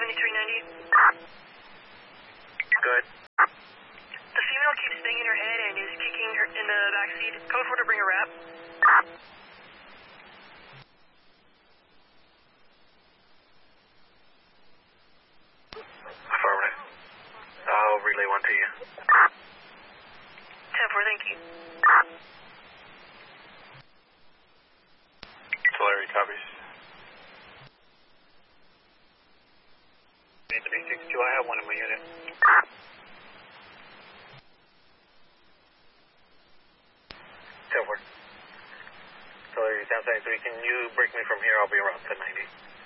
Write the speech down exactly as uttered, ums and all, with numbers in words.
seventy-three ninety. Good. The female keeps banging her head and is kicking her in the backseat. Code for to bring a wrap. Affirmative. I'll relay one to you. ten four, thank you. Larry copies. three six two, I have one in my unit. ten four. So, ten seventy-three, can you break me from here? I'll be around ten ninety.